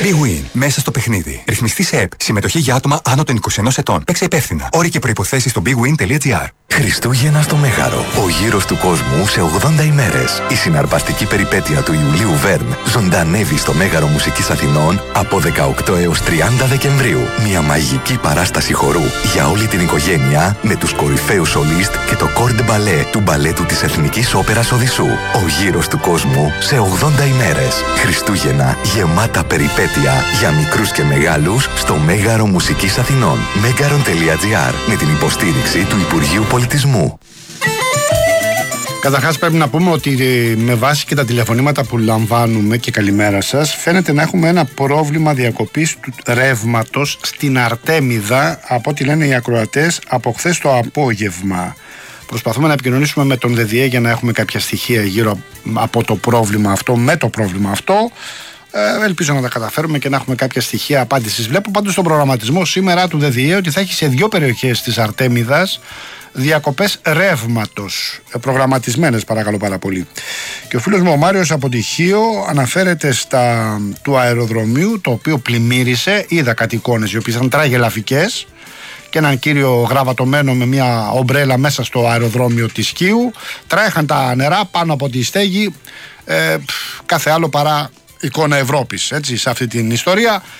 Big Win. Μέσα στο παιχνίδι. Ρυθμιστή σε ΕΠ. Συμμετοχή για άτομα άνω των 21 ετών. Παίξε υπεύθυνα. Όροι και προϋποθέσεις στο bigwin.gr. Χριστούγεννα στο Μέγαρο. Ο γύρος του κόσμου σε 80 ημέρες. Η συναρπαστική περιπέτεια του Ιουλίου Βέρν ζωντανεύει στο Μέγαρο Μουσικής Αθηνών από 18 έως 30 Δεκεμβρίου. Μια μαγική παράσταση χορού για όλη την οικογένεια με τους κορυφαίους σολίστ και το κορ ντε μπαλέ του μπαλέτου της Εθνικής Όπερας Οδυσσού. Ο γύρος του κόσμου σε 80 ημέρες. Χριστούγεννα γεμάτα περιπέτεια για μικρούς και μεγάλους στο Μέγαρο Μουσικής Αθηνών. Megaron.gr με την υποστήριξη του Υπουργείου Πολιτισμού. Καταρχάς πρέπει να πούμε ότι με βάση και τα τηλεφωνήματα που λαμβάνουμε, και καλημέρα σας, φαίνεται να έχουμε ένα πρόβλημα διακοπής του ρεύματος στην Αρτέμιδα, από ό,τι λένε οι ακροατές, από χθες το απόγευμα. Προσπαθούμε να επικοινωνήσουμε με τον ΔΔΕ για να έχουμε κάποια στοιχεία γύρω από το πρόβλημα αυτό, με το πρόβλημα αυτό. Ελπίζω να τα καταφέρουμε και να έχουμε κάποια στοιχεία απάντησης. Βλέπω πάντως στον προγραμματισμό σήμερα του ΔΔΕ ότι θα έχει σε 2 περιοχές της Αρτέμιδας διακοπές ρεύματος, προγραμματισμένες, παρακαλώ πάρα πολύ. Και ο φίλος μου ο Μάριος από τη Χίο αναφέρεται του αεροδρομίου, το οποίο πλημμύρισε. Είδα κάτι εικόνες οι οποίες ήταν τραγελαφικές, και έναν κύριο γραβατωμένο με μια ομπρέλα μέσα στο αεροδρόμιο της Χίου. Τρέχαν τα νερά πάνω από τη στέγη, κάθε άλλο παρά εικόνα Ευρώπης, έτσι, σε αυτή την ιστορία.